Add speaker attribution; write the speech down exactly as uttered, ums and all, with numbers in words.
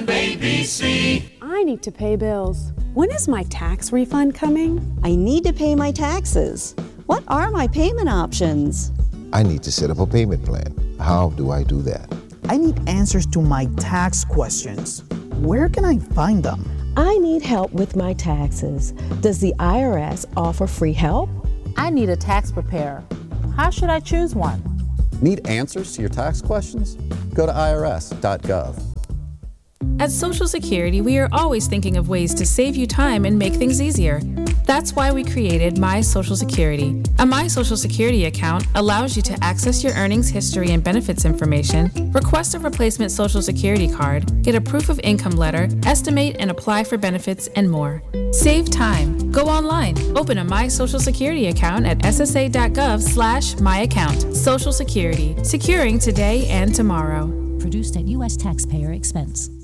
Speaker 1: and A B C.
Speaker 2: I need to pay bills. When is my tax refund coming?
Speaker 3: I need to pay my taxes. What are my payment options?
Speaker 4: I need to set up a payment plan. How do I do that?
Speaker 5: I need answers to my tax questions. Where can I find them?
Speaker 6: I need help with my taxes. Does the I R S offer free help?
Speaker 7: I need a tax preparer. How should I choose one?
Speaker 8: Need answers to your tax questions? Go to I R S dot gov.
Speaker 9: At Social Security, we are always thinking of ways to save you time and make things easier. That's why we created My Social Security. A My Social Security account allows you to access your earnings history and benefits information, request a replacement Social Security card, get a proof of income letter, estimate and apply for benefits, and more. Save time. Go online. Open a My Social Security account at S S A dot gov slash my account. Social Security. Securing today and tomorrow.
Speaker 10: Produced at U S taxpayer expense.